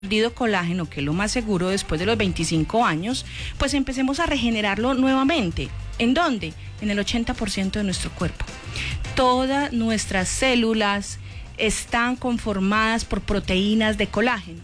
perdido colágeno, que es lo más seguro después de los 25 años, pues empecemos a regenerarlo nuevamente. ¿En dónde? En el 80% de nuestro cuerpo. Todas nuestras células están conformadas por proteínas de colágeno.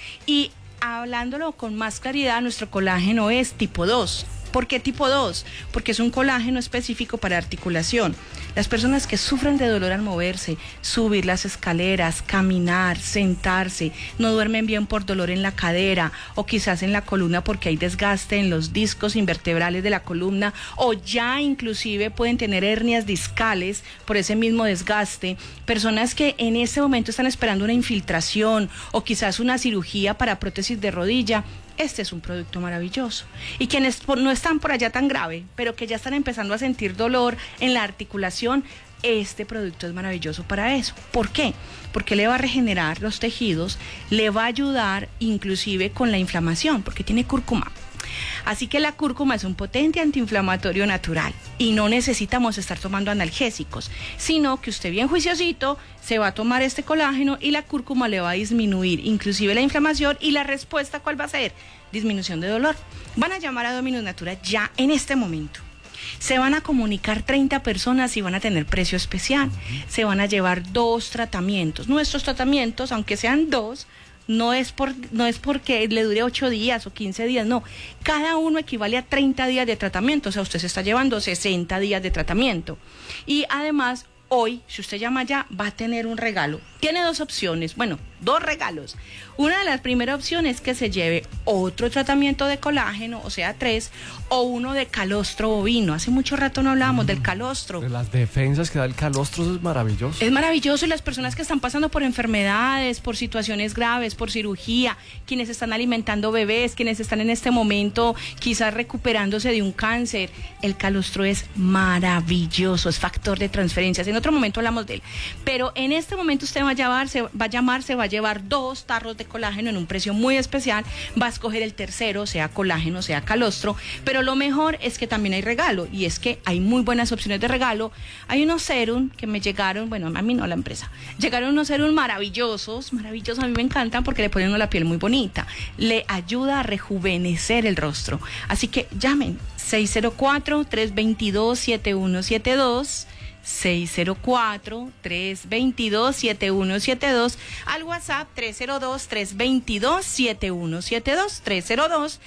Y hablándolo con más claridad, nuestro colágeno es tipo 2. ¿Por qué tipo 2? Porque es un colágeno específico para articulación. Las personas que sufren de dolor al moverse, subir las escaleras, caminar, sentarse, no duermen bien por dolor en la cadera o quizás en la columna porque hay desgaste en los discos invertebrales de la columna, o ya inclusive pueden tener hernias discales por ese mismo desgaste. Personas que en este momento están esperando una infiltración o quizás una cirugía para prótesis de rodilla. Este es un producto maravilloso. Y quienes no están por allá tan grave, pero que ya están empezando a sentir dolor en la articulación, este producto es maravilloso para eso. ¿Por qué? Porque le va a regenerar los tejidos, le va a ayudar inclusive con la inflamación, porque tiene cúrcuma. Así que la cúrcuma es un potente antiinflamatorio natural y no necesitamos estar tomando analgésicos, sino que usted bien juiciosito se va a tomar este colágeno y la cúrcuma le va a disminuir inclusive la inflamación, y la respuesta ¿cuál va a ser? Disminución de dolor. Van a llamar a Dominus Natura ya en este momento. Se van a comunicar 30 personas y van a tener precio especial. Se van a llevar 2 tratamientos. Nuestros tratamientos, aunque sean 2, no es porque le dure 8 días o 15 días, no. Cada uno equivale a 30 días de tratamiento, o sea, usted se está llevando 60 días de tratamiento. Y además, hoy, si usted llama ya, va a tener un regalo. Tiene 2 opciones, bueno, 2 regalos. Una de las primeras opciones es que se lleve otro tratamiento de colágeno, o sea, 3, o uno de calostro bovino. Hace mucho rato no hablábamos del calostro. De las defensas que da el calostro, eso es maravilloso. Es maravilloso, y las personas que están pasando por enfermedades, por situaciones graves, por cirugía, quienes están alimentando bebés, quienes están en este momento quizás recuperándose de un cáncer, el calostro es maravilloso, es factor de transferencias. En otro momento hablamos de él, pero en este momento usted se va a llevar 2 tarros de colágeno en un precio muy especial. Va a escoger el tercero, sea colágeno, sea calostro, pero lo mejor es que también hay regalo, y es que hay muy buenas opciones de regalo. Hay unos serum que me llegaron, bueno, a mí no, a la empresa, llegaron unos serum maravillosos, a mí me encantan porque le ponen a la piel muy bonita, le ayuda a rejuvenecer el rostro. Así que llamen 604-322-7172, 604-322-7172, al WhatsApp 302-322-7172,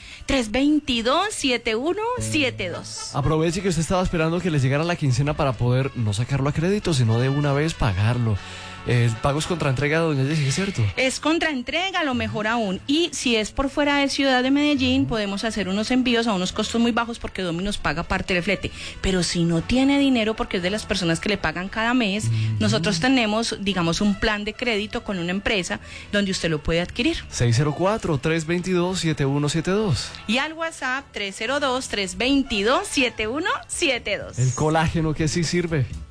322-7172. Aproveche que usted estaba esperando que le llegara la quincena para poder no sacarlo a crédito, sino de una vez pagarlo. El pago es contra entrega, doña Jessy, ¿cierto? Es contra entrega, lo mejor aún. Y si es por fuera de Ciudad de Medellín, podemos hacer unos envíos a unos costos muy bajos porque Dominos paga parte del flete. Pero si no tiene dinero, porque es de las personas que le pagan cada mes, nosotros tenemos, digamos, un plan de crédito con una empresa donde usted lo puede adquirir. 604-322-7172. Y al WhatsApp 302-322-7172. El colágeno que sí sirve.